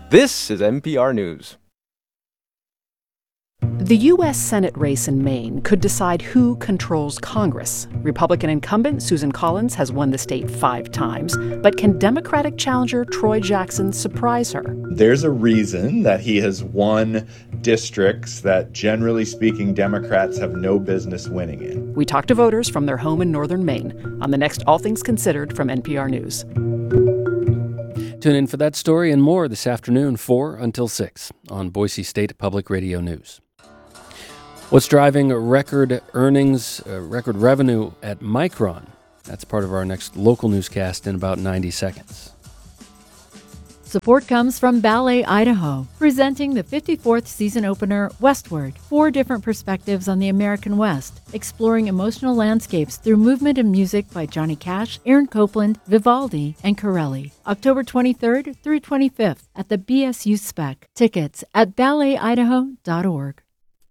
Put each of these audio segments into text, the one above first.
This is NPR News. The U.S. Senate race in Maine could decide who controls Congress. Republican incumbent Susan Collins has won the state 5 times, but can Democratic challenger Troy Jackson surprise her? There's a reason that he has won districts that, generally speaking, Democrats have no business winning in. We talked to voters from their home in northern Maine on the next All Things Considered from NPR News. Tune in for that story and more this afternoon, 4 until 6 on Boise State Public Radio News. What's driving record earnings, record revenue at Micron? That's part of our next local newscast in about 90 seconds. Support comes from Ballet Idaho, presenting the 54th season opener, Westward, 4 different perspectives on the American West, exploring emotional landscapes through movement and music by Johnny Cash, Aaron Copland, Vivaldi, and Corelli. October 23rd through 25th at the BSU Spec. Tickets at balletidaho.org.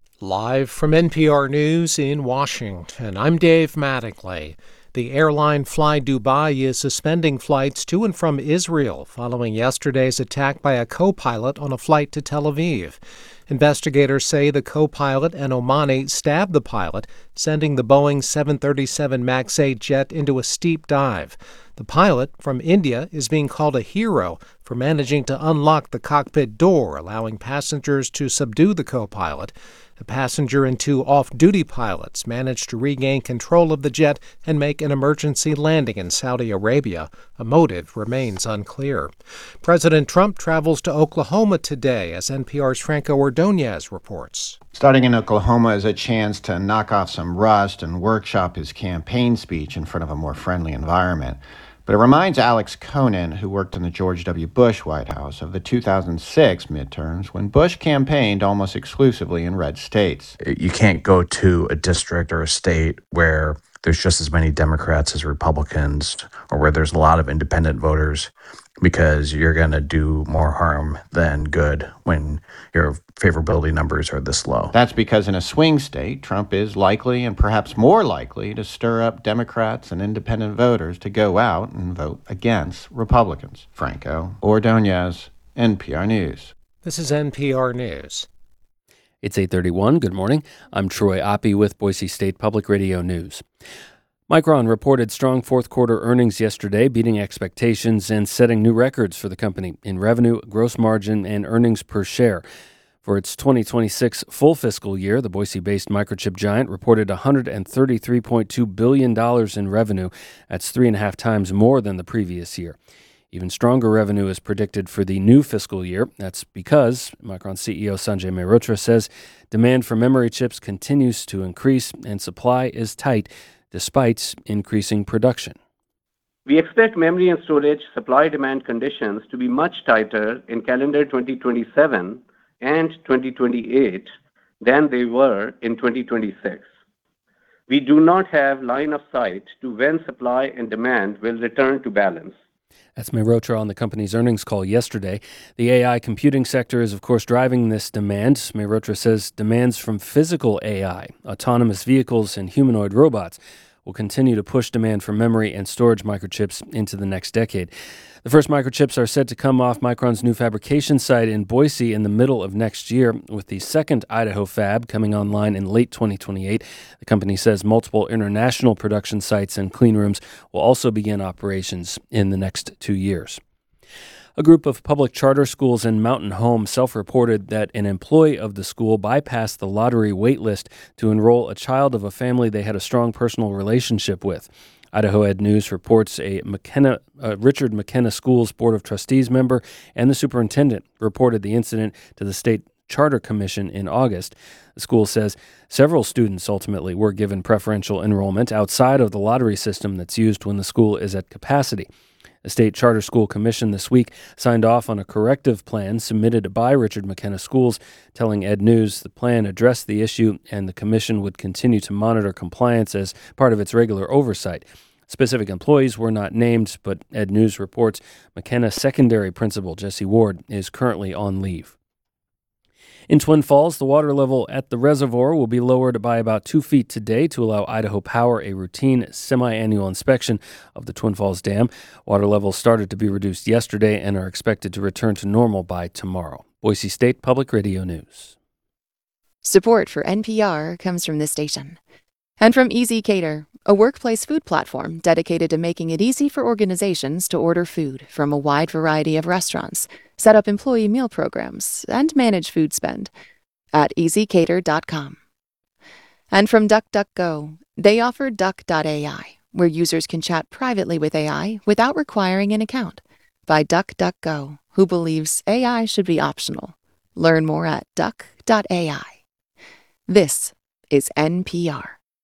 Live from NPR News in Washington, I'm Dave Mattingly. The airline Fly Dubai is suspending flights to and from Israel following yesterday's attack by a co-pilot on a flight to Tel Aviv. Investigators say the co-pilot and Omani stabbed the pilot, sending the Boeing 737 MAX 8 jet into a steep dive. The pilot, from India, is being called a hero for managing to unlock the cockpit door, allowing passengers to subdue the co-pilot. The passenger and 2 off-duty pilots managed to regain control of the jet and make an emergency landing in Saudi Arabia. A motive remains unclear. President Trump travels to Oklahoma today, as NPR's Franco Ordonez reports. Starting in Oklahoma is a chance to knock off some rust and workshop his campaign speech in front of a more friendly environment. But it reminds Alex Conan, who worked in the George W. Bush White House, of the 2006 midterms when Bush campaigned almost exclusively in red states. You can't go to a district or a state where there's just as many Democrats as Republicans or where there's a lot of independent voters, because you're going to do more harm than good when your favorability numbers are this low. That's because in a swing state, Trump is likely and perhaps more likely to stir up Democrats and independent voters to go out and vote against Republicans. Franco Ordonez, NPR News. This is NPR News. It's 8:31. Good morning. I'm Troy Oppie with Boise State Public Radio News. Micron reported strong fourth-quarter earnings yesterday, beating expectations and setting new records for the company in revenue, gross margin, and earnings per share. For its 2026 full fiscal year, the Boise-based microchip giant reported $133.2 billion in revenue. That's 3.5 times more than the previous year. Even stronger revenue is predicted for the new fiscal year. That's because Micron CEO Sanjay Mehrotra says demand for memory chips continues to increase and supply is tight despite increasing production. We expect memory and storage supply-demand conditions to be much tighter in calendar 2027 and 2028 than they were in 2026. We do not have line of sight to when supply and demand will return to balance. That's Mehrotra on the company's earnings call yesterday. The AI computing sector is, of course, driving this demand. Mehrotra says demands from physical AI, autonomous vehicles, and humanoid robots will continue to push demand for memory and storage microchips into the next decade. The first microchips are set to come off Micron's new fabrication site in Boise in the middle of next year, with the second Idaho fab coming online in late 2028. The company says multiple international production sites and clean rooms will also begin operations in the next 2 years. A group of public charter schools in Mountain Home self-reported that an employee of the school bypassed the lottery wait list to enroll a child of a family they had a strong personal relationship with. Idaho Ed News reports a Richard McKenna Schools Board of Trustees member and the superintendent reported the incident to the State Charter Commission in August. The school says several students ultimately were given preferential enrollment outside of the lottery system that's used when the school is at capacity. The State Charter School Commission this week signed off on a corrective plan submitted by Richard McKenna Schools, telling Ed News the plan addressed the issue and the commission would continue to monitor compliance as part of its regular oversight. Specific employees were not named, but Ed News reports McKenna secondary principal Jesse Ward is currently on leave. In Twin Falls, the water level at the reservoir will be lowered by about 2 feet today to allow Idaho Power a routine semi-annual inspection of the Twin Falls Dam. Water levels started to be reduced yesterday and are expected to return to normal by tomorrow. Boise State Public Radio News. Support for NPR comes from this station. And from Easy Cater, a workplace food platform dedicated to making it easy for organizations to order food from a wide variety of restaurants, set up employee meal programs, and manage food spend at easycater.com. And from DuckDuckGo, they offer Duck.ai, where users can chat privately with AI without requiring an account. By DuckDuckGo, who believes AI should be optional. Learn more at Duck.ai. This is NPR.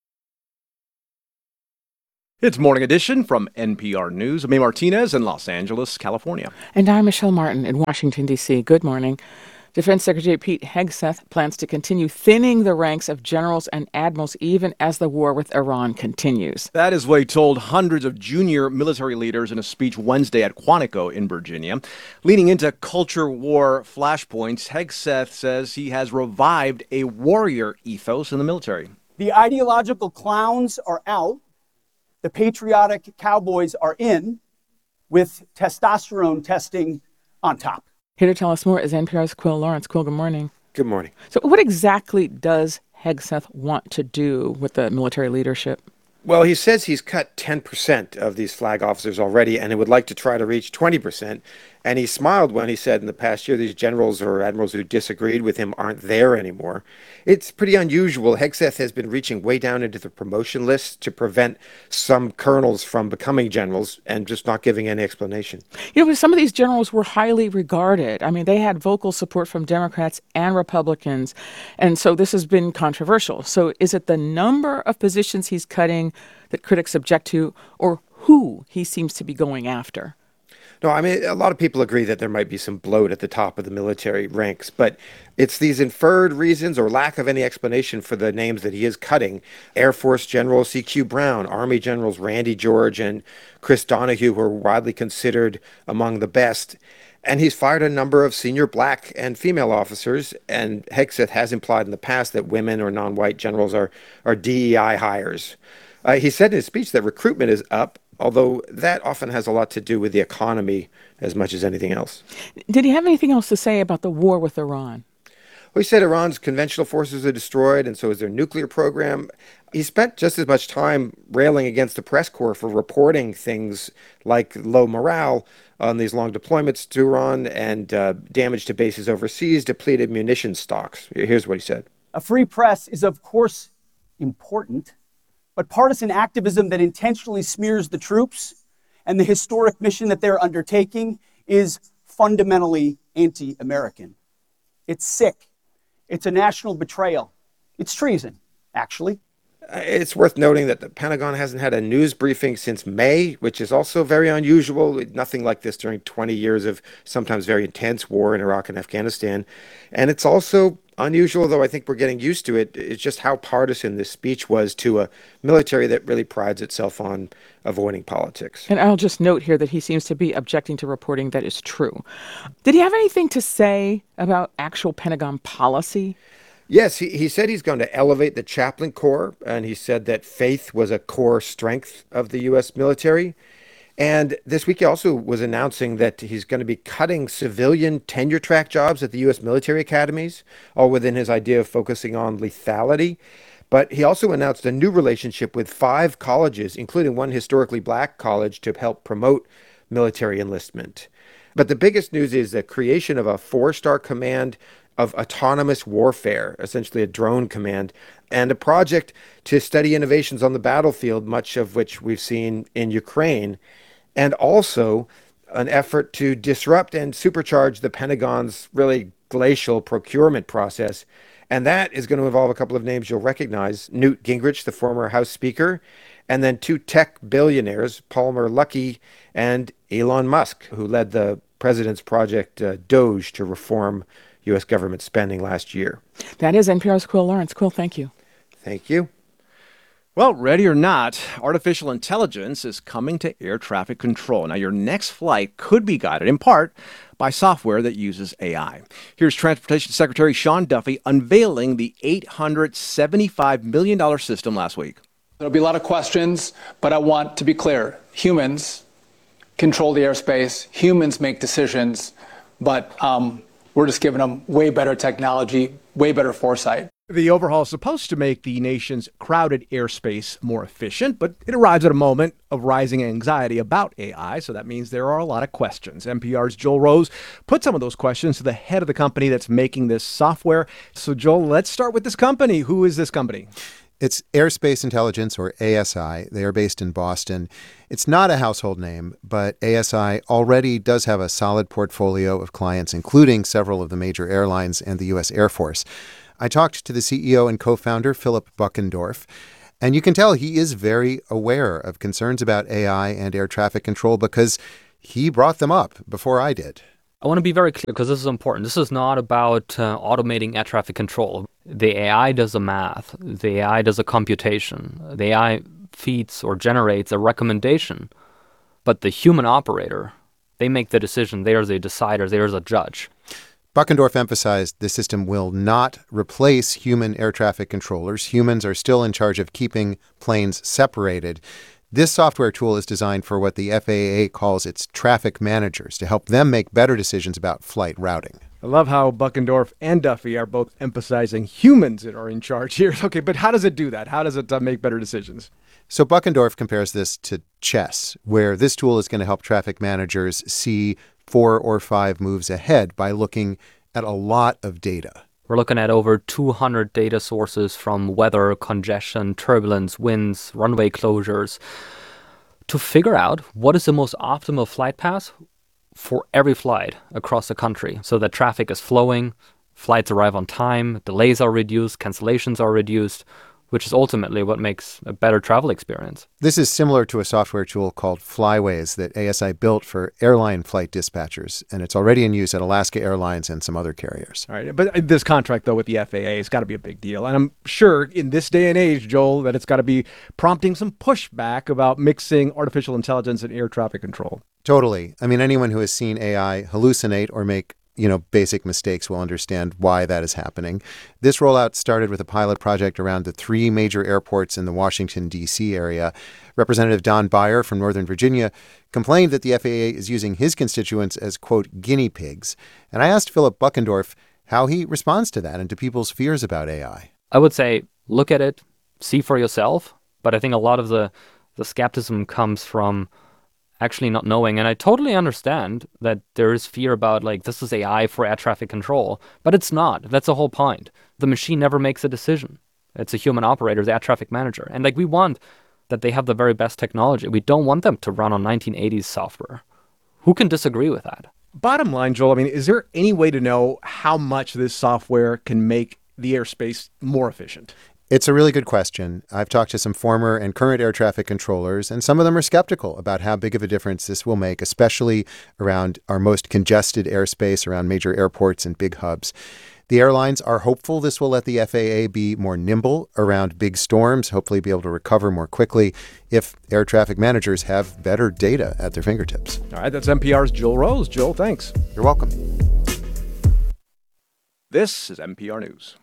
It's Morning Edition from NPR News. I'm May Martinez in Los Angeles, California. And I'm Michelle Martin in Washington, D.C. Good morning. Defense Secretary Pete Hegseth plans to continue thinning the ranks of generals and admirals even as the war with Iran continues. That is what he told hundreds of junior military leaders in a speech Wednesday at Quantico in Virginia. Leaning into culture war flashpoints, Hegseth says he has revived a warrior ethos in the military. The ideological clowns are out. The patriotic cowboys are in, with testosterone testing on top. Here to tell us more is NPR's Quill Lawrence. Quill, good morning. Good morning. So what exactly does Hegseth want to do with the military leadership? Well, he says he's cut 10% of these flag officers already, and he would like to try to reach 20%. And he smiled when he said in the past year these generals or admirals who disagreed with him aren't there anymore. It's pretty unusual. Hegseth has been reaching way down into the promotion list to prevent some colonels from becoming generals and just not giving any explanation. You know, some of these generals were highly regarded. I mean, they had vocal support from Democrats and Republicans. And so this has been controversial. So is it the number of positions he's cutting that critics object to, or who he seems to be going after? No, I mean, a lot of people agree that there might be some bloat at the top of the military ranks, but it's these inferred reasons or lack of any explanation for the names that he is cutting. Air Force General C.Q. Brown, Army Generals Randy George and Chris Donahue, who are widely considered among the best. And he's fired a number of senior black and female officers, and Hegseth has implied in the past that women or non-white generals are DEI hires. He said in his speech that recruitment is up, although that often has a lot to do with the economy as much as anything else. Did he have anything else to say about the war with Iran? Well, he said Iran's conventional forces are destroyed, and so is their nuclear program. He spent just as much time railing against the press corps for reporting things like low morale on these long deployments to Iran and damage to bases overseas, depleted munitions stocks. Here's what he said. A free press is, of course, important, but partisan activism that intentionally smears the troops and the historic mission that they're undertaking is fundamentally anti-American. It's sick. It's a national betrayal. It's treason, actually. It's worth noting that the Pentagon hasn't had a news briefing since May, which is also very unusual. Nothing like this during 20 years of sometimes very intense war in Iraq and Afghanistan. And it's also unusual, though I think we're getting used to it. It's just how partisan this speech was to a military that really prides itself on avoiding politics. And I'll just note here that he seems to be objecting to reporting that is true. Did he have anything to say about actual Pentagon policy? Yes, he said he's going to elevate the chaplain corps, and he said that faith was a core strength of the U.S. military. And this week he also was announcing that he's going to be cutting civilian tenure track jobs at the U.S. military academies, all within his idea of focusing on lethality. But he also announced a new relationship with 5 colleges, including one historically black college, to help promote military enlistment. But the biggest news is the creation of a 4-star command of autonomous warfare, essentially a drone command, and a project to study innovations on the battlefield, much of which we've seen in Ukraine, and also an effort to disrupt and supercharge the Pentagon's really glacial procurement process. And that is going to involve a couple of names you'll recognize: Newt Gingrich, the former House Speaker, and then 2 tech billionaires, Palmer Luckey and Elon Musk, who led the president's project Doge to reform U.S. government spending last year. That is NPR's Quill Lawrence. Quill, thank you. Thank you. Well, ready or not, artificial intelligence is coming to air traffic control. Now, your next flight could be guided in part by software that uses AI. Here's Transportation Secretary Sean Duffy unveiling the $875 million system last week. There'll be a lot of questions, but I want to be clear. Humans control the airspace. Humans make decisions, but we're just giving them way better technology, way better foresight. The overhaul is supposed to make the nation's crowded airspace more efficient, but it arrives at a moment of rising anxiety about AI, so that means there are a lot of questions. NPR's Joel Rose put some of those questions to the head of the company that's making this software. So, Joel, let's start with this company. Who is this company? It's Airspace Intelligence, or ASI. They are based in Boston. It's not a household name, but ASI already does have a solid portfolio of clients, including several of the major airlines and the U.S. Air Force. I talked to the CEO and co-founder, Philip Buckendorf, and you can tell he is very aware of concerns about AI and air traffic control because he brought them up before I did. I want to be very clear because this is important. This is not about automating air traffic control. The AI does the math. The AI does a computation. The AI feeds or generates a recommendation. But the human operator, they make the decision. They are the decider. They are the judge. Buckendorf emphasized the system will not replace human air traffic controllers. Humans are still in charge of keeping planes separated. This software tool is designed for what the FAA calls its traffic managers to help them make better decisions about flight routing. I love how Buckendorf and Duffy are both emphasizing humans that are in charge here. Okay, but how does it do that? How does it make better decisions? So Buckendorf compares this to chess, where this tool is going to help traffic managers see 4 or 5 moves ahead by looking at a lot of data. We're looking at over 200 data sources from weather, congestion, turbulence, winds, runway closures, to figure out what is the most optimal flight path for every flight across the country so that traffic is flowing, flights arrive on time, delays are reduced, cancellations are reduced, which is ultimately what makes a better travel experience. This is similar to a software tool called Flyways that ASI built for airline flight dispatchers, and it's already in use at Alaska Airlines and some other carriers. All right, but this contract, though, with the FAA has got to be a big deal. And I'm sure in this day and age, Joel, that it's got to be prompting some pushback about mixing artificial intelligence and air traffic control. Totally. I mean, anyone who has seen AI hallucinate or make basic mistakes will understand why that is happening. This rollout started with a pilot project around the 3 major airports in the Washington, D.C. area. Representative Don Beyer from Northern Virginia complained that the FAA is using his constituents as, quote, guinea pigs. And I asked Philip Buckendorf how he responds to that and to people's fears about AI. I would say, look at it, see for yourself. But I think a lot of the skepticism comes from actually not knowing. And I totally understand that there is fear about, this is AI for air traffic control. But it's not. That's the whole point. The machine never makes a decision. It's a human operator, the air traffic manager. And we want that they have the very best technology. We don't want them to run on 1980s software. Who can disagree with that? Bottom line, Joel, is there any way to know how much this software can make the airspace more efficient? It's a really good question. I've talked to some former and current air traffic controllers, and some of them are skeptical about how big of a difference this will make, especially around our most congested airspace, around major airports and big hubs. The airlines are hopeful this will let the FAA be more nimble around big storms, hopefully be able to recover more quickly if air traffic managers have better data at their fingertips. All right, that's NPR's Joel Rose. Joel, thanks. You're welcome. This is NPR News.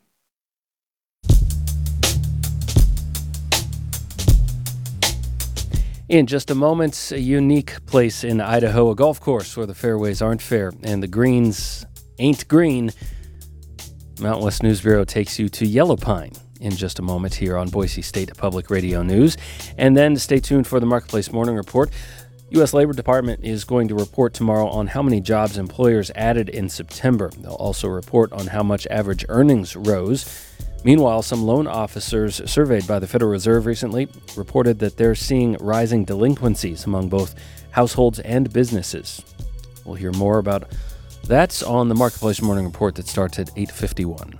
In just a moment, a unique place in Idaho, a golf course where the fairways aren't fair and the greens ain't green. Mountain West News Bureau takes you to Yellow Pine in just a moment here on Boise State Public Radio News. And then stay tuned for the Marketplace Morning Report. U.S. Labor Department is going to report tomorrow on how many jobs employers added in September. They'll also report on how much average earnings rose. Meanwhile, some loan officers surveyed by the Federal Reserve recently reported that they're seeing rising delinquencies among both households and businesses. We'll hear more about that on the Marketplace Morning Report that starts at 8:51.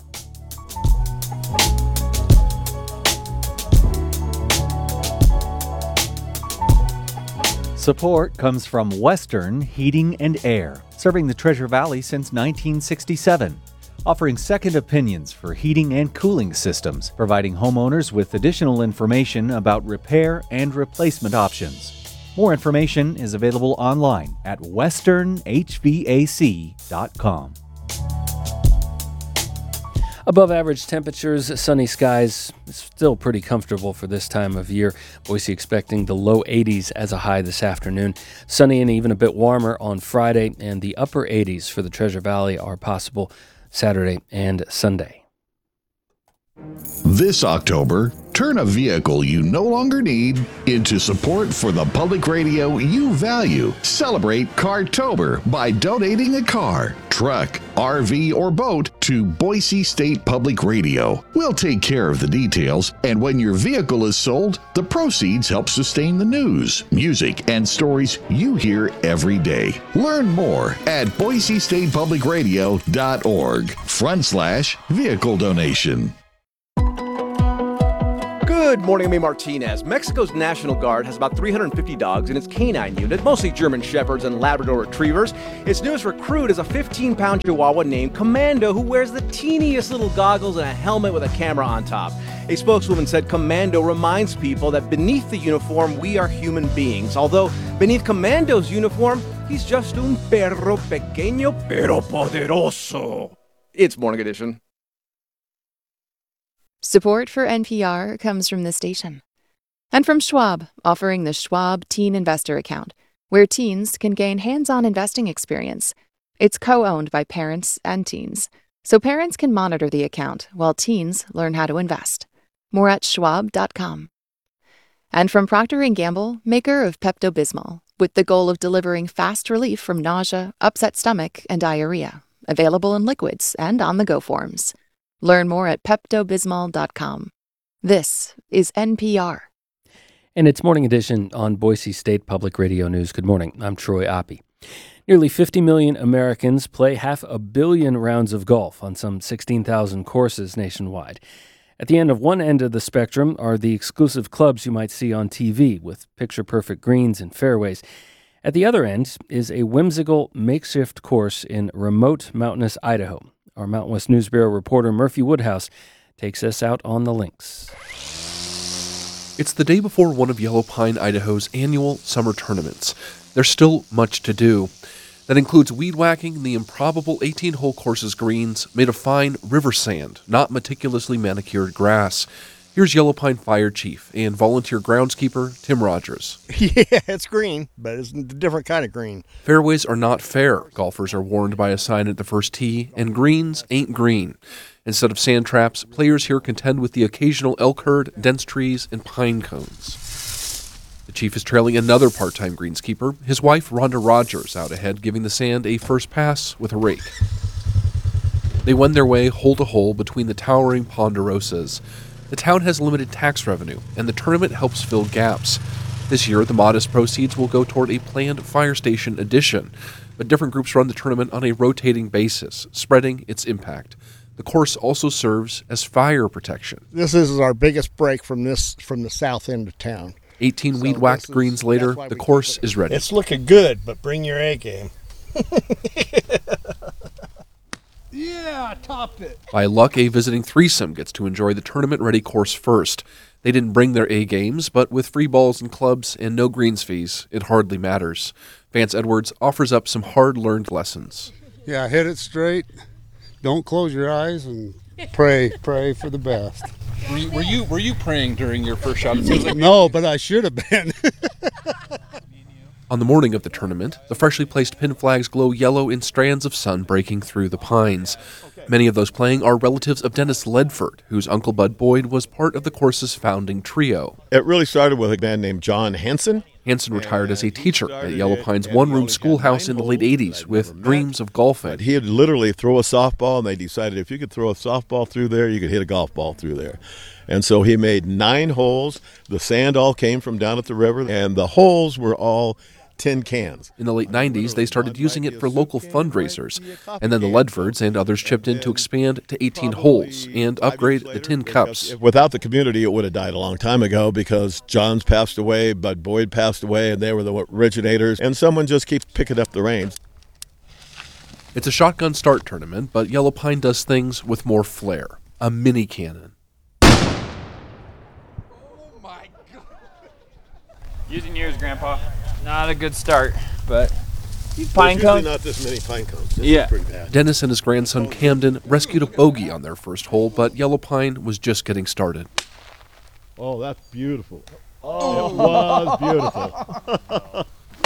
Support comes from Western Heating and Air, serving the Treasure Valley since 1967. offering second opinions for heating and cooling systems, providing homeowners with additional information about repair and replacement options. More information is available online at westernhvac.com. Above average temperatures, sunny skies, still pretty comfortable for this time of year. Boise expecting the low 80s as a high this afternoon. Sunny and even a bit warmer on Friday, and the upper 80s for the Treasure Valley are possible Saturday and Sunday. This October, turn a vehicle you no longer need into support for the public radio you value. Celebrate Cartober by donating a car, truck, RV, or boat to Boise State Public Radio. We'll take care of the details, and when your vehicle is sold, the proceeds help sustain the news, music, and stories you hear every day. Learn more at boisestatepublicradio.org/vehicle donation. Good morning, I'm A. Martinez. Mexico's National Guard has about 350 dogs in its canine unit, mostly German Shepherds and Labrador Retrievers. Its newest recruit is a 15-pound Chihuahua named Commando, who wears the teeniest little goggles and a helmet with a camera on top. A spokeswoman said Commando reminds people that beneath the uniform, we are human beings. Although beneath Commando's uniform, he's just un perro pequeño pero poderoso. It's Morning Edition. Support for NPR comes from this station. And from Schwab, offering the Schwab Teen Investor Account, where teens can gain hands-on investing experience. It's co-owned by parents and teens, so parents can monitor the account while teens learn how to invest. More at schwab.com. And from Procter & Gamble, maker of Pepto-Bismol, with the goal of delivering fast relief from nausea, upset stomach, and diarrhea. Available in liquids and on-the-go forms. Learn more at peptobismol.com. This is NPR. And it's Morning Edition on Boise State Public Radio News. Good morning. I'm Troy Oppie. Nearly 50 million Americans play 500 million rounds of golf on some 16,000 courses nationwide. At the end of one end of the spectrum are the exclusive clubs you might see on TV with picture-perfect greens and fairways. At the other end is a whimsical makeshift course in remote mountainous Idaho. Our Mountain West News Bureau reporter Murphy Woodhouse takes us out on the links. It's the day before one of Yellow Pine, Idaho's annual summer tournaments. There's still much to do. That includes weed whacking the improbable 18-hole course's greens made of fine river sand, not meticulously manicured grass. Here's Yellow Pine Fire Chief and volunteer groundskeeper Tim Rogers. Yeah, it's green, but it's a different kind of green. Fairways are not fair, golfers are warned by a sign at the first tee, and greens ain't green. Instead of sand traps, players here contend with the occasional elk herd, dense trees, and pine cones. The chief is trailing another part-time greenskeeper, his wife Rhonda Rogers, out ahead giving the sand a first pass with a rake. They wend their way hole to hole between the towering ponderosas. The town has limited tax revenue, and the tournament helps fill gaps. This year, the modest proceeds will go toward a planned fire station addition, but different groups run the tournament on a rotating basis, spreading its impact. The course also serves as fire protection. This is our biggest break from the south end of town. 18 weed-whacked greens later, the course is ready. It's looking good, but bring your A game. Yeah, I topped it. By luck, a visiting threesome gets to enjoy the tournament-ready course first. They didn't bring their A games, but with free balls and clubs and no greens fees, it hardly matters. Vance Edwards offers up some hard-learned lessons. Yeah, hit it straight. Don't close your eyes and pray for the best. Were you praying during your first shot? No, but I should have been. On the morning of the tournament, the freshly placed pin flags glow yellow in strands of sun breaking through the pines. Many of those playing are relatives of Dennis Ledford, whose Uncle Bud Boyd was part of the course's founding trio. It really started with a man named John Hansen. Hansen retired as a teacher at Yellow Pine's one-room schoolhouse in the late 80s with dreams of golfing. He'd literally throw a softball, and they decided if you could throw a softball through there, you could hit a golf ball through there. And so he made 9 holes. The sand all came from down at the river, and the holes were all tin cans. In the late 90s, they started using it for local fundraisers, and then the Ledfords and others chipped in to expand to 18 holes and upgrade the tin cups. Without the community, it would have died a long time ago because John's passed away, Bud Boyd passed away, and they were the originators, and someone just keeps picking up the reins. It's a shotgun start tournament, but Yellow Pine does things with more flair. A mini cannon. Using yours, Grandpa. Not a good start, but these pine There's usually cones. not this many pine cones. This Yeah. is pretty bad. Dennis and his grandson Camden rescued a bogey on their first hole, but Yellow Pine was just getting started. Oh, that's beautiful. Oh, it was beautiful.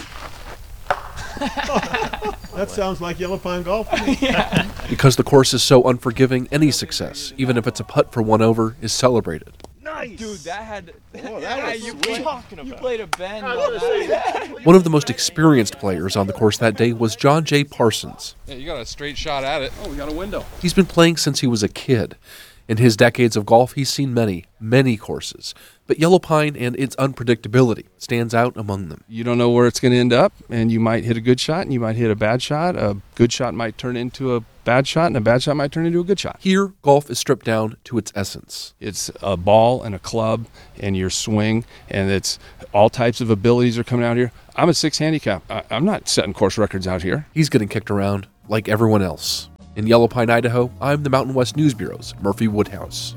That sounds like Yellow Pine golf to me. Because the course is so unforgiving, any success, even if it's a putt for one over, is celebrated. Nice, dude. That had. Oh, that was sweet. You played a bend. One of the most experienced players on the course that day was John J. Parsons. Yeah, you got a straight shot at it. Oh, we got a window. He's been playing since he was a kid. In his decades of golf, he's seen many, many courses. But Yellow Pine and its unpredictability stands out among them. You don't know where it's going to end up, and you might hit a good shot, and you might hit a bad shot. A good shot might turn into a bad shot, and a bad shot might turn into a good shot. Here, golf is stripped down to its essence. It's a ball and a club and your swing, and it's all types of abilities are coming out here. I'm a 6 handicap. I'm not setting course records out here. He's getting kicked around like everyone else. In Yellow Pine, Idaho, I'm the Mountain West News Bureau's Murphy Woodhouse.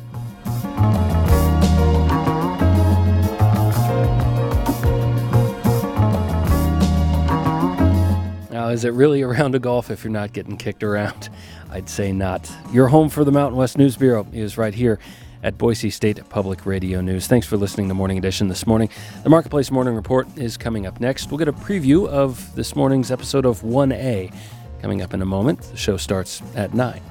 Now, is it really a round of golf if you're not getting kicked around? I'd say not. Your home for the Mountain West News Bureau is right here at Boise State Public Radio News. Thanks for listening to Morning Edition this morning. The Marketplace Morning Report is coming up next. We'll get a preview of this morning's episode of 1A coming up in a moment. The show starts at 9.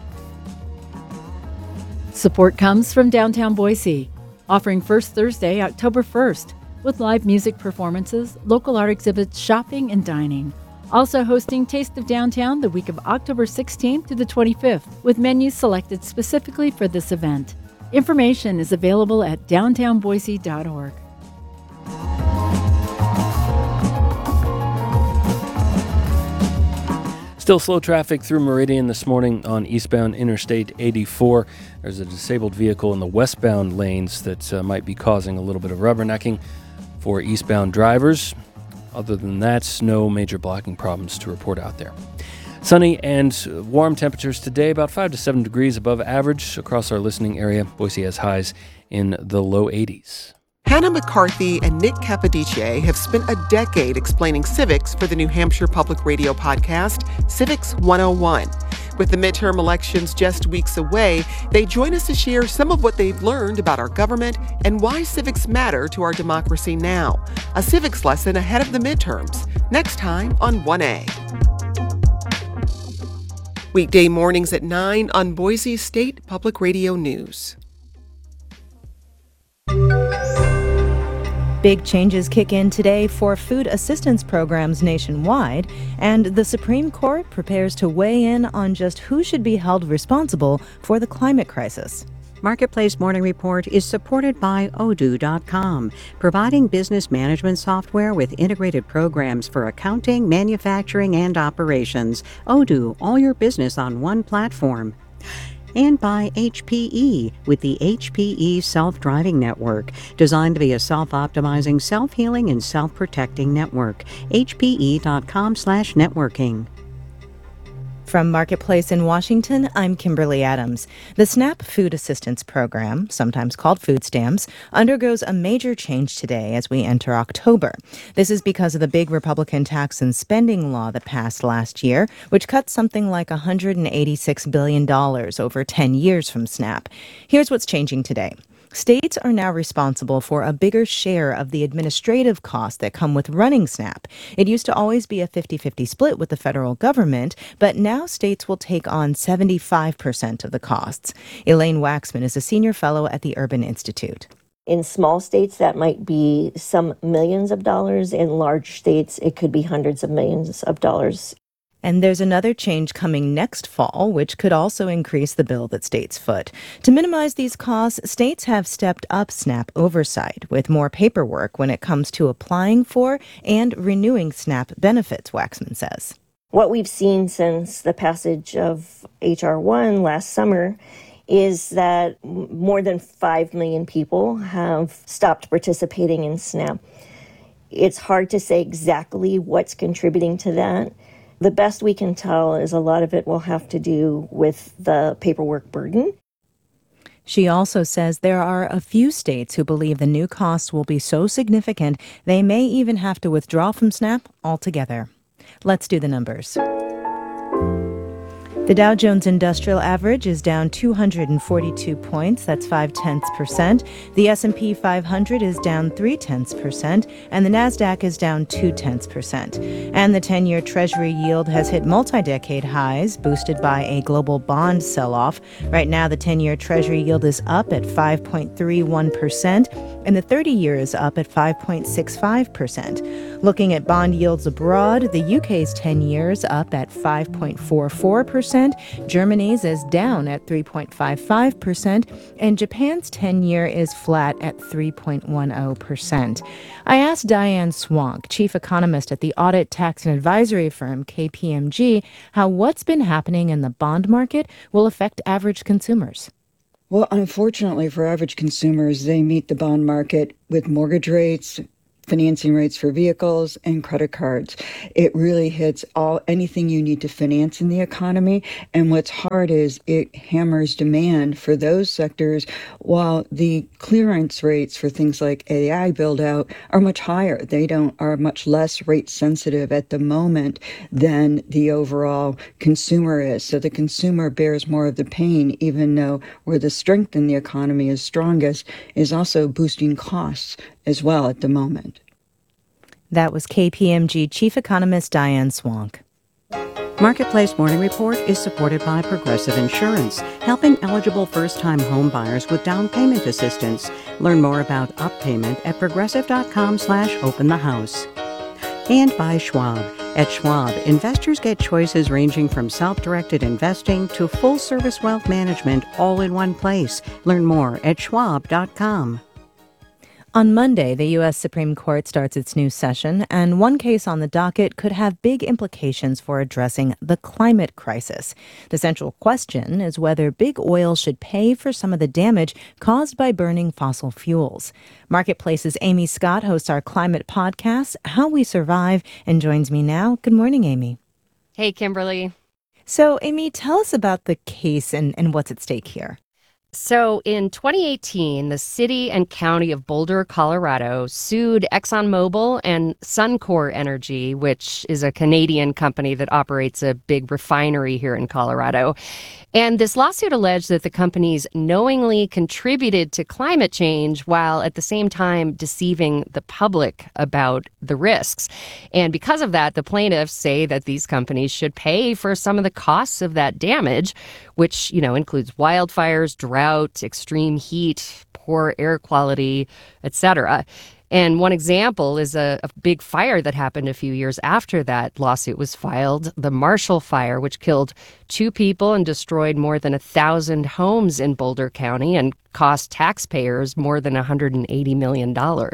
Support comes from downtown Boise, offering First Thursday, October 1st, with live music performances, local art exhibits, shopping, and dining. Also hosting Taste of Downtown the week of October 16th to the 25th, with menus selected specifically for this event. Information is available at downtownboise.org. Still slow traffic through Meridian this morning on eastbound Interstate 84. There's a disabled vehicle in the westbound lanes that might be causing a little bit of rubbernecking for eastbound drivers. Other than that, no major blocking problems to report out there. Sunny and warm temperatures today, about 5 to 7 degrees above average across our listening area. Boise has highs in the low 80s. Hannah McCarthy and Nick Capodice have spent a decade explaining civics for the New Hampshire Public Radio podcast, Civics 101. With the midterm elections just weeks away, they join us to share some of what they've learned about our government and why civics matter to our democracy now. A civics lesson ahead of the midterms, next time on 1A. Weekday mornings at 9 on Boise State Public Radio News. Big changes kick in today for food assistance programs nationwide, and the Supreme Court prepares to weigh in on just who should be held responsible for the climate crisis. Marketplace Morning Report is supported by Odoo.com, providing business management software with integrated programs for accounting, manufacturing, and operations. Odoo, all your business on one platform. And by HPE with the HPE Self-Driving Network, designed to be a self-optimizing, self-healing, and self-protecting network. HPE.com/networking. From Marketplace in Washington, I'm Kimberly Adams. The SNAP Food Assistance Program, sometimes called food stamps, undergoes a major change today as we enter October. This is because of the big Republican tax and spending law that passed last year, which cut something like $186 billion over 10 years from SNAP. Here's what's changing today. States are now responsible for a bigger share of the administrative costs that come with running SNAP. It used to always be a 50-50 split with the federal government, but now states will take on 75% of the costs. Elaine Waxman is a senior fellow at the Urban Institute. In small states, that might be some millions of dollars. In large states, it could be hundreds of millions of dollars. And there's another change coming next fall, which could also increase the bill that states foot. To minimize these costs, states have stepped up SNAP oversight with more paperwork when it comes to applying for and renewing SNAP benefits, Waxman says. What we've seen since the passage of H.R. 1 last summer is that more than 5 million people have stopped participating in SNAP. It's hard to say exactly what's contributing to that. The best we can tell is a lot of it will have to do with the paperwork burden. She also says there are a few states who believe the new costs will be so significant they may even have to withdraw from SNAP altogether. Let's do the numbers. The Dow Jones Industrial Average is down 242 points, that's 0.5%. The S&P 500 is down 0.3%, and the Nasdaq is down 0.2%. And the 10-year Treasury yield has hit multi-decade highs, boosted by a global bond sell-off. Right now, the 10-year Treasury yield is up at 5.31%, and the 30-year is up at 5.65%. Looking at bond yields abroad, the UK's 10-year is up at 5.44%. Germany's is down at 3.55%, and Japan's 10-year is flat at 3.10%. I asked Diane Swank, chief economist at the audit, tax, and advisory firm KPMG, how what's been happening in the bond market will affect average consumers. Well, unfortunately for average consumers, they meet the bond market with mortgage rates, financing rates for vehicles, and credit cards. It really hits anything you need to finance in the economy. And what's hard is it hammers demand for those sectors, while the clearance rates for things like AI build out are much higher. They are much less rate sensitive at the moment than the overall consumer is. So the consumer bears more of the pain, even though where the strength in the economy is strongest is also boosting costs as well at the moment. That was KPMG chief economist Diane Swank. Marketplace Morning Report is supported by Progressive Insurance, helping eligible first-time home buyers with down payment assistance. Learn more about UpPayment at progressive.com/openthehouse. And by Schwab. At Schwab, investors get choices ranging from self-directed investing to full-service wealth management all in one place. Learn more at schwab.com. On Monday, the U.S. Supreme Court starts its new session, and one case on the docket could have big implications for addressing the climate crisis. The central question is whether big oil should pay for some of the damage caused by burning fossil fuels. Marketplace's Amy Scott hosts our climate podcast, How We Survive, and joins me now. Good morning, Amy. Hey, Kimberly. So, Amy, tell us about the case and what's at stake here. So in 2018, the city and county of Boulder, Colorado, sued ExxonMobil and Suncor Energy, which is a Canadian company that operates a big refinery here in Colorado. And this lawsuit alleged that the companies knowingly contributed to climate change while at the same time deceiving the public about the risks. And because of that, the plaintiffs say that these companies should pay for some of the costs of that damage, which, includes wildfires, drought, extreme heat, poor air quality, etc. And one example is a big fire that happened a few years after that lawsuit was filed, the Marshall Fire, which killed 2 people and destroyed more than 1,000 homes in Boulder County and cost taxpayers more than $180 million.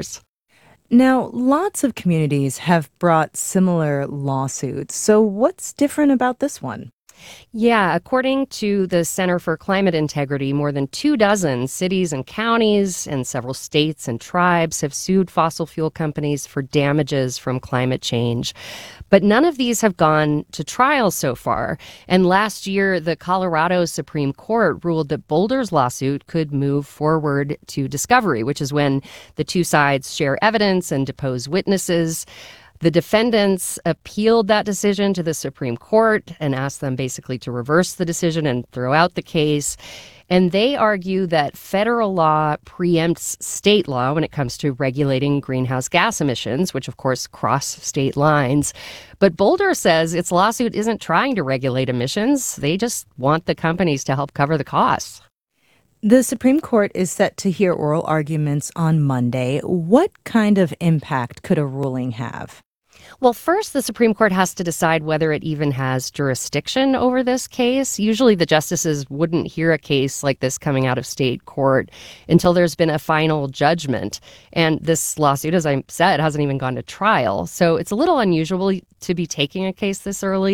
Now, lots of communities have brought similar lawsuits. So what's different about this one? Yeah, according to the Center for Climate Integrity, more than 24 cities and counties and several states and tribes have sued fossil fuel companies for damages from climate change. But none of these have gone to trial so far. And last year, the Colorado Supreme Court ruled that Boulder's lawsuit could move forward to discovery, which is when the two sides share evidence and depose witnesses. The defendants appealed that decision to the Supreme Court and asked them basically to reverse the decision and throw out the case. And they argue that federal law preempts state law when it comes to regulating greenhouse gas emissions, which of course cross state lines. But Boulder says its lawsuit isn't trying to regulate emissions. They just want the companies to help cover the costs. The Supreme Court is set to hear oral arguments on Monday. What kind of impact could a ruling have? Well, first, the Supreme Court has to decide whether it even has jurisdiction over this case. Usually the justices wouldn't hear a case like this coming out of state court until there's been a final judgment. And this lawsuit, as I said, hasn't even gone to trial. So it's a little unusual to be taking a case this early.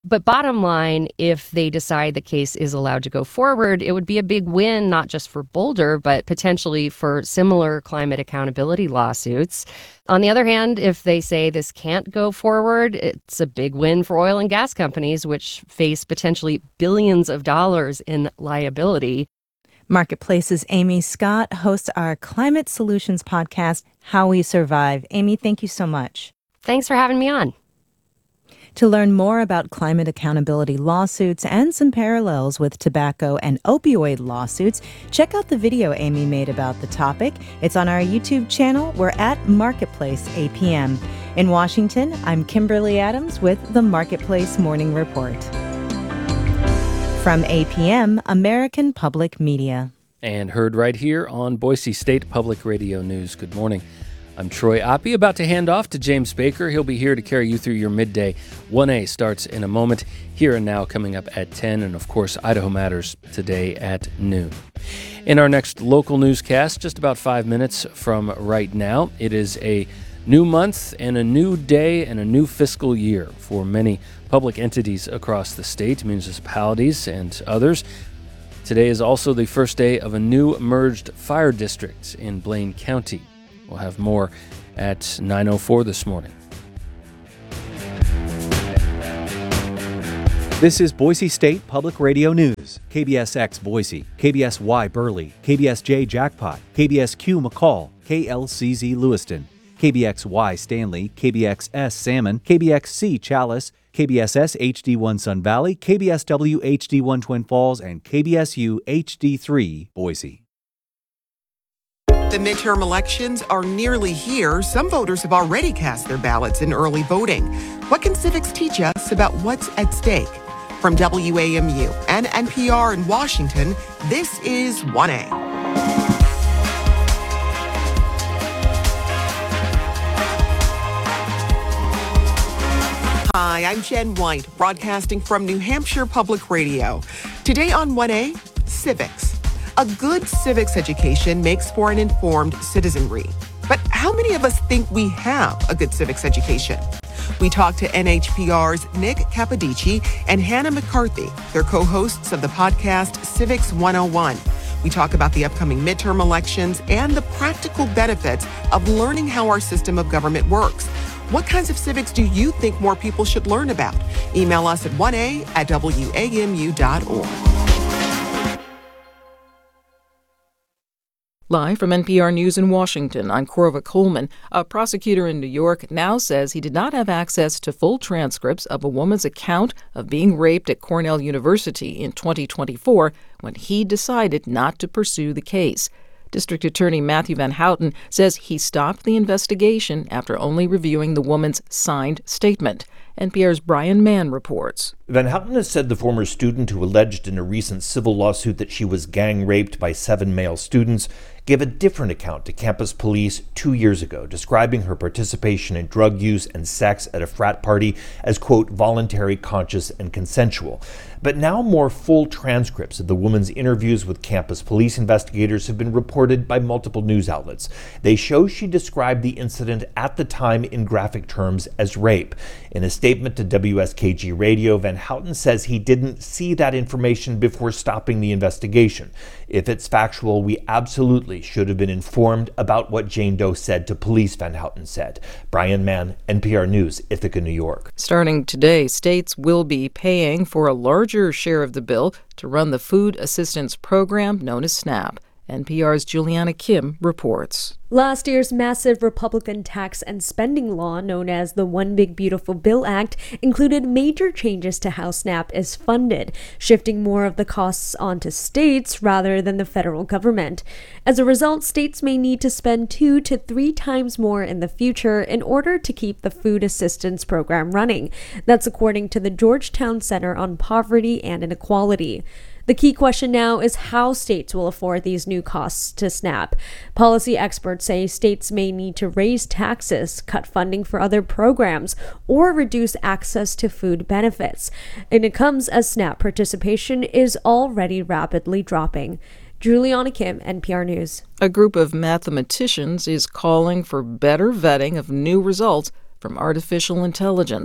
But bottom line, if they decide the case is allowed to go forward, it would be a big win, not just for Boulder, but potentially for similar climate accountability lawsuits. On the other hand, if they say this can't go forward, it's a big win for oil and gas companies, which face potentially billions of dollars in liability. Marketplace's Amy Scott hosts our Climate Solutions podcast, How We Survive. Amy, thank you so much. Thanks for having me on. To learn more about climate accountability lawsuits and some parallels with tobacco and opioid lawsuits, check out the video Amy made about the topic. It's on our YouTube channel. We're at Marketplace APM. In Washington, I'm Kimberly Adams with the Marketplace Morning Report. From APM, American Public Media. And heard right here on Boise State Public Radio News. Good morning. I'm Troy Oppie, about to hand off to James Baker. He'll be here to carry you through your midday. 1A starts in a moment. Here and Now coming up at 10, and of course, Idaho Matters today at noon. In our next local newscast, just about 5 minutes from right now, it is a new month and a new day and a new fiscal year for many public entities across the state, municipalities and others. Today is also the first day of a new merged fire district in Blaine County. We'll have more at 9:04 this morning. This is Boise State Public Radio News. KBSX Boise, KBSY Burley, KBSJ Jackpot, KBSQ McCall, KLCZ Lewiston, KBXY Stanley, KBXS Salmon, KBXC Chalice, KBSS HD1 Sun Valley, KBSW HD1 Twin Falls, and KBSU HD3 Boise. The midterm elections are nearly here. Some voters have already cast their ballots in early voting. What can civics teach us about what's at stake? From WAMU and NPR in Washington, this is 1A. Hi, I'm Jen White, broadcasting from New Hampshire Public Radio. Today on 1A, civics. A good civics education makes for an informed citizenry. But how many of us think we have a good civics education? We talked to NHPR's Nick Capodici and Hannah McCarthy. They're co-hosts of the podcast Civics 101. We talk about the upcoming midterm elections and the practical benefits of learning how our system of government works. What kinds of civics do you think more people should learn about? Email us at 1a@wamu.org. Live from NPR News in Washington, I'm Corva Coleman. A prosecutor in New York now says he did not have access to full transcripts of a woman's account of being raped at Cornell University in 2024 when he decided not to pursue the case. District Attorney Matthew Van Houten says he stopped the investigation after only reviewing the woman's signed statement. NPR's Brian Mann reports. Van Houten has said the former student who alleged in a recent civil lawsuit that she was gang raped by 7 male students gave a different account to campus police 2 years ago, describing her participation in drug use and sex at a frat party as, quote, voluntary, conscious, and consensual. But now more full transcripts of the woman's interviews with campus police investigators have been reported by multiple news outlets. They show she described the incident at the time in graphic terms as rape. In a statement to WSKG Radio, Van Houten says he didn't see that information before stopping the investigation. If it's factual, we absolutely should have been informed about what Jane Doe said to police, Van Houten said. Brian Mann, NPR News, Ithaca, New York. Starting today, states will be paying for a larger share of the bill to run the food assistance program known as SNAP. NPR's Juliana Kim reports. Last year's massive Republican tax and spending law, known as the One Big Beautiful Bill Act, included major changes to how SNAP is funded, shifting more of the costs onto states rather than the federal government. As a result, states may need to spend 2 to 3 times more in the future in order to keep the food assistance program running. That's according to the Georgetown Center on Poverty and Inequality. The key question now is how states will afford these new costs to SNAP. Policy experts say states may need to raise taxes, cut funding for other programs, or reduce access to food benefits. And it comes as SNAP participation is already rapidly dropping. Juliana Kim, NPR News. A group of mathematicians is calling for better vetting of new results from artificial intelligence.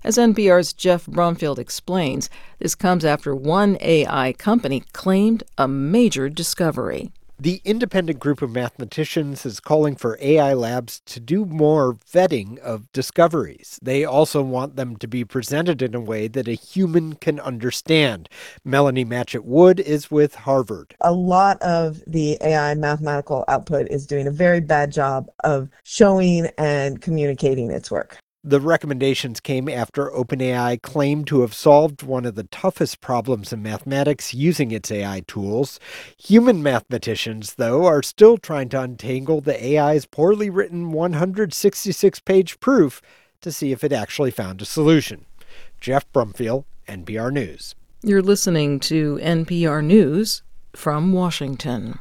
As NPR's Jeff Brumfield explains, this comes after one AI company claimed a major discovery. The independent group of mathematicians is calling for AI labs to do more vetting of discoveries. They also want them to be presented in a way that a human can understand. Melanie Matchett-Wood is with Harvard. A lot of the AI mathematical output is doing a very bad job of showing and communicating its work. The recommendations came after OpenAI claimed to have solved one of the toughest problems in mathematics using its AI tools. Human mathematicians, though, are still trying to untangle the AI's poorly written 166-page proof to see if it actually found a solution. Jeff Brumfield, NPR News. You're listening to NPR News from Washington.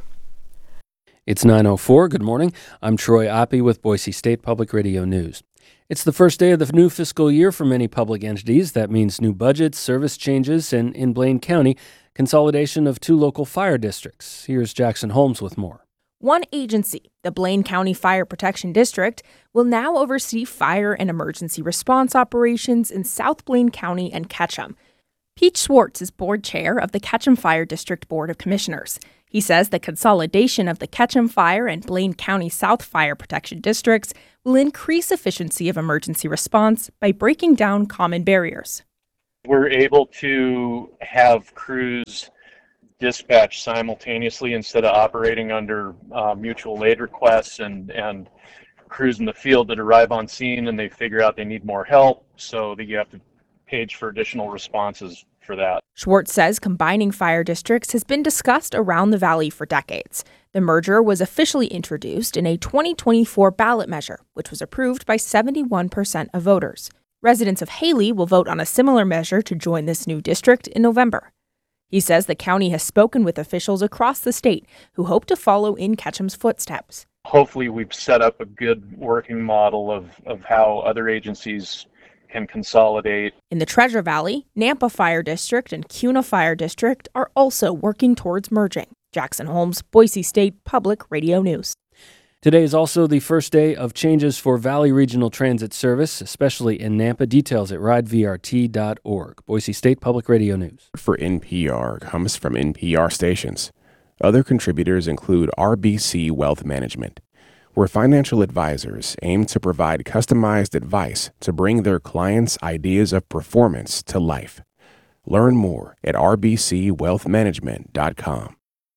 It's 9:04. Good morning. I'm Troy Oppie with Boise State Public Radio News. It's the first day of the new fiscal year for many public entities. That means new budgets, service changes, and in Blaine County, consolidation of 2 local fire districts. Here's Jackson Holmes with more. One agency, the Blaine County Fire Protection District, will now oversee fire and emergency response operations in South Blaine County and Ketchum. Pete Schwartz is board chair of the Ketchum Fire District Board of Commissioners. He says the consolidation of the Ketchum Fire and Blaine County South Fire Protection Districts will increase efficiency of emergency response by breaking down common barriers. We're able to have crews dispatch simultaneously instead of operating under mutual aid requests and crews in the field that arrive on scene and they figure out they need more help, so that you have to page for additional responses for that. Schwartz says combining fire districts has been discussed around the valley for decades. The merger was officially introduced in a 2024 ballot measure, which was approved by 71% of voters. Residents of Haley will vote on a similar measure to join this new district in November. He says the county has spoken with officials across the state who hope to follow in Ketchum's footsteps. Hopefully we've set up a good working model of how other agencies can consolidate. In the Treasure Valley, Nampa Fire District and Kuna Fire District are also working towards merging. Jackson Holmes, Boise State Public Radio News. Today is also the first day of changes for Valley Regional Transit Service, especially in Nampa. Details at ridevrt.org. Boise State Public Radio News. For NPR comes from NPR stations. Other contributors include RBC Wealth Management, where financial advisors aim to provide customized advice to bring their clients' ideas of performance to life. Learn more at rbcwealthmanagement.com.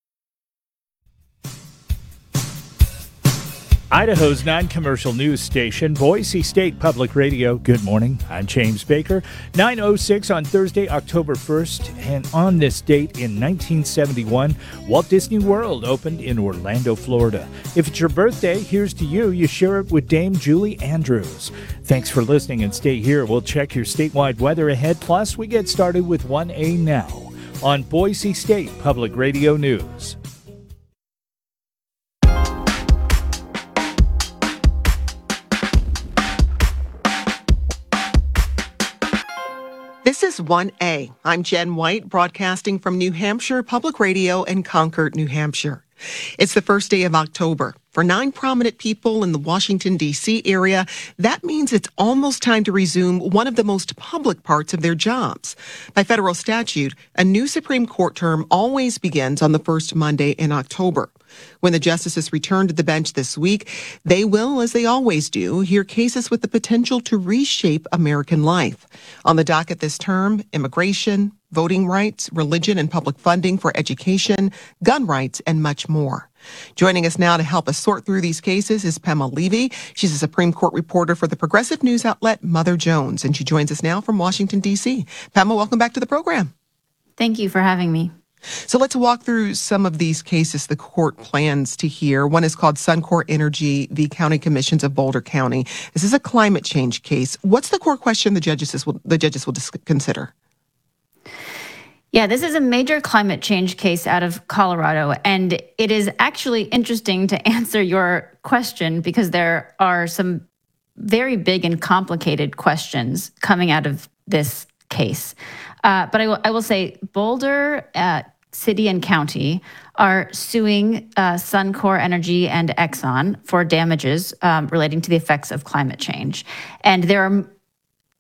Idaho's non-commercial news station, Boise State Public Radio. Good morning. I'm James Baker. 9:06 on Thursday, October 1st. And on this date in 1971, Walt Disney World opened in Orlando, Florida. If it's your birthday, here's to you. You share it with Dame Julie Andrews. Thanks for listening and stay here. We'll check your statewide weather ahead. Plus, we get started with 1A now on Boise State Public Radio News. This is 1A. I'm Jen White, broadcasting from New Hampshire Public Radio in Concord, New Hampshire. It's the first day of October. For 9 prominent people in the Washington, D.C. area, that means it's almost time to resume one of the most public parts of their jobs. By federal statute, a new Supreme Court term always begins on the first Monday in October. When the justices return to the bench this week, they will, as they always do, hear cases with the potential to reshape American life. On the docket this term, immigration, voting rights, religion and public funding for education, gun rights, and much more. Joining us now to help us sort through these cases is Pema Levy. She's a Supreme Court reporter for the progressive news outlet Mother Jones, and she joins us now from Washington, D.C. Pema, welcome back to the program. Thank you for having me. So let's walk through some of these cases the court plans to hear. One is called Suncor Energy v. County Commissions of Boulder County. This is a climate change case. What's the core question the judges will consider? Yeah, this is a major climate change case out of Colorado, and it is actually interesting to answer your question because there are some very big and complicated questions coming out of this case. But I will say Boulder City and County are suing Suncor Energy and Exxon for damages relating to the effects of climate change. And there are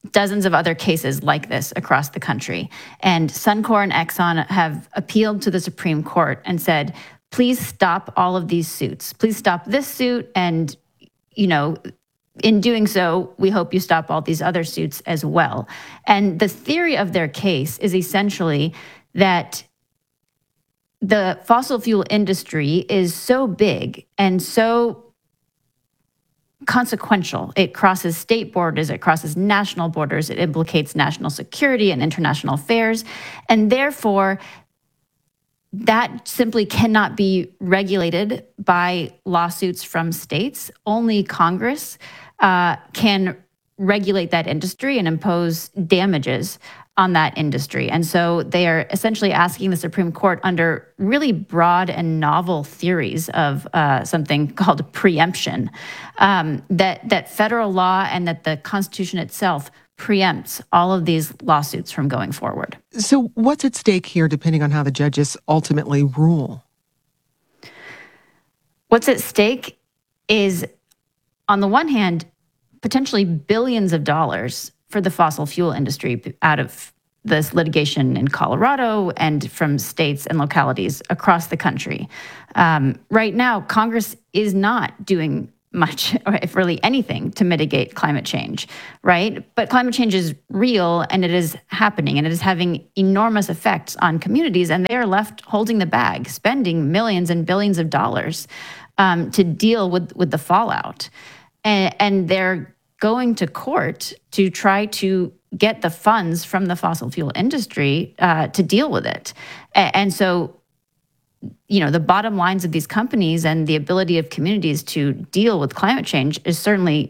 dozens of other cases like this across the country. And Suncor and Exxon have appealed to the Supreme Court and said, please stop all of these suits. Please stop this suit. And, in doing so, we hope you stop all these other suits as well. And the theory of their case is essentially that the fossil fuel industry is so big and so consequential. It crosses state borders, it crosses national borders, it implicates national security and international affairs, and therefore that simply cannot be regulated by lawsuits from states. Only Congress can regulate that industry and impose damages on that industry. And so they are essentially asking the Supreme Court under really broad and novel theories of something called preemption, that federal law and that the Constitution itself preempts all of these lawsuits from going forward. So what's at stake here, depending on how the judges ultimately rule? What's at stake is, on the one hand, potentially billions of dollars for the fossil fuel industry out of this litigation in Colorado and from states and localities across the country. Right now, Congress is not doing much, or if really anything, to mitigate climate change, right? But climate change is real and it is happening and it is having enormous effects on communities, and they are left holding the bag, spending millions and billions of dollars to deal with the fallout. And they're going to court to try to get the funds from the fossil fuel industry to deal with it. And so, the bottom lines of these companies and the ability of communities to deal with climate change is certainly,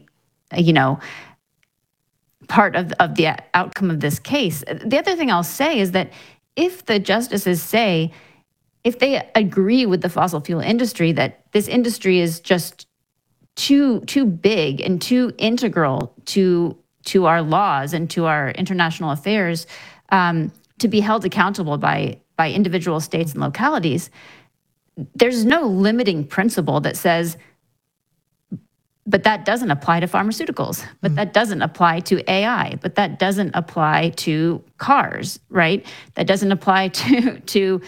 part of the outcome of this case. The other thing I'll say is that if the justices say, if they agree with the fossil fuel industry that this industry is just too big and too integral to our laws and to our international affairs to be held accountable by individual states and localities, there's no limiting principle that says, but that doesn't apply to pharmaceuticals, but that doesn't apply to AI, but that doesn't apply to cars, right? That doesn't apply to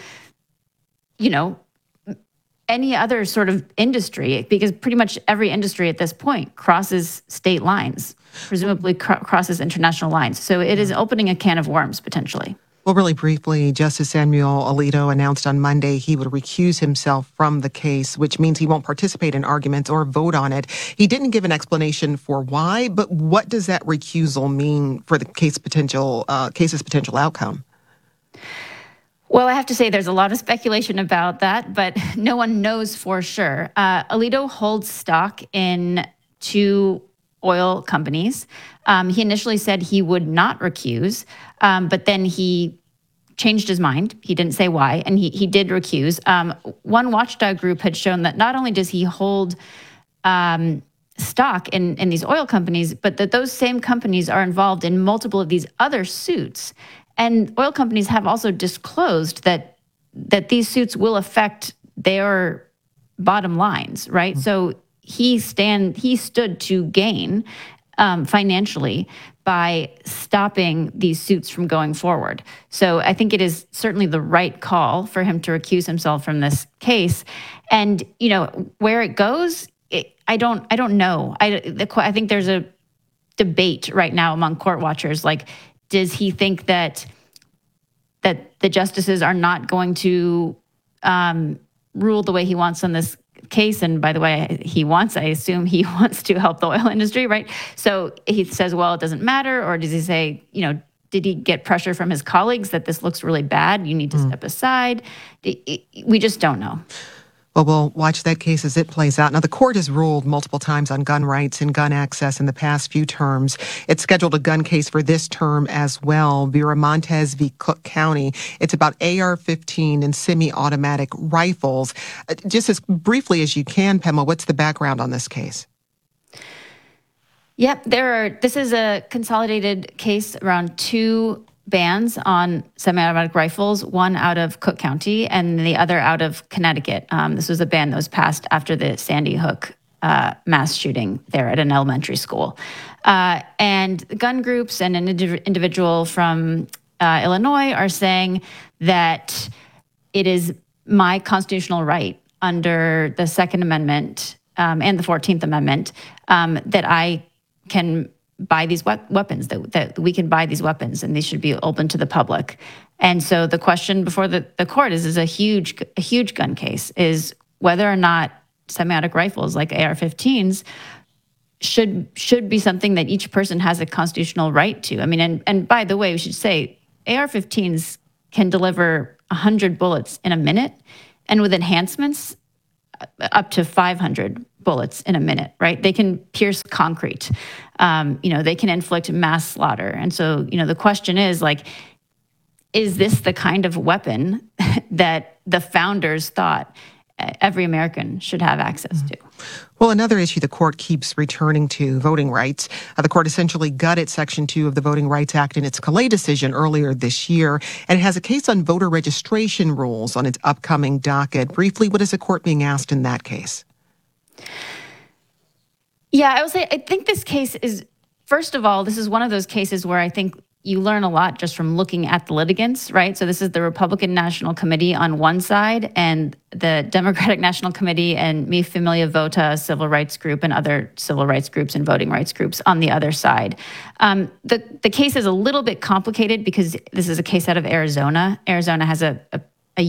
any other sort of industry, because pretty much every industry at this point crosses state lines, presumably crosses international lines. So it is opening a can of worms, potentially. Well, really briefly, Justice Samuel Alito announced on Monday he would recuse himself from the case, which means he won't participate in arguments or vote on it. He didn't give an explanation for why, but what does that recusal mean for the case's potential outcome? Well, I have to say there's a lot of speculation about that, but no one knows for sure. Alito holds stock in 2 oil companies. He initially said he would not recuse, but then he changed his mind. He didn't say why, and he did recuse. One watchdog group had shown that not only does he hold stock in these oil companies, but that those same companies are involved in multiple of these other suits. And oil companies have also disclosed that these suits will affect their bottom lines, right? Mm-hmm. So he stood to gain financially by stopping these suits from going forward. So I think it is certainly the right call for him to recuse himself from this case. And where it goes, I don't know. I think there's a debate right now among court watchers, like, does he think that the justices are not going to rule the way he wants on this case? And by the way, I assume he wants to help the oil industry, right? So he says, well, it doesn't matter. Or does he say, did he get pressure from his colleagues that this looks really bad? You need to step aside. We just don't know. Well, we'll watch that case as it plays out. Now, the court has ruled multiple times on gun rights and gun access in the past few terms. It's scheduled a gun case for this term as well, Viramontes v. Cook County. It's about AR-15 and semi-automatic rifles. Just as briefly as you can, Pema, what's the background on this case? Yep, this is a consolidated case around 2 bans on semi-automatic rifles, one out of Cook County and the other out of Connecticut. This was a ban that was passed after the Sandy Hook mass shooting there at an elementary school. And gun groups and an individual from Illinois are saying that it is my constitutional right under the Second Amendment and the 14th Amendment that I can buy these weapons, that we can buy these weapons, and these should be open to the public. And so the question before the court is a huge gun case, is whether or not semi-automatic rifles like AR-15s should be something that each person has a constitutional right to. I mean, and by the way, we should say AR-15s can deliver 100 bullets in a minute, and with enhancements, up to 500 bullets in a minute, right? They can pierce concrete. They can inflict mass slaughter. And so, the question is, is this the kind of weapon that the founders thought every American should have access to? Well, another issue the court keeps returning to, voting rights. The court essentially gutted Section 2 of the Voting Rights Act in its Calais decision earlier this year, and it has a case on voter registration rules on its upcoming docket. Briefly, what is the court being asked in that case? Yeah, I will say, I think this case is, first of all, this is one of those cases where I think you learn a lot just from looking at the litigants, right? So this is the Republican National Committee on one side and the Democratic National Committee and Mi Familia Vota, civil rights group, and other civil rights groups and voting rights groups on the other side. The case is a little bit complicated because this is a case out of Arizona. Arizona has a